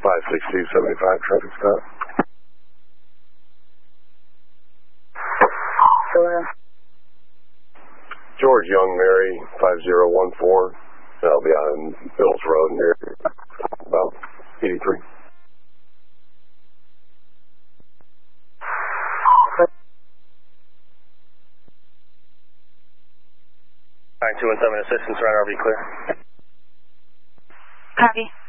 56275 traffic stop. George Young Mary 5014. That'll be on Bills Road near about 83. Alright, 217 assistance, right RV clear. Copy.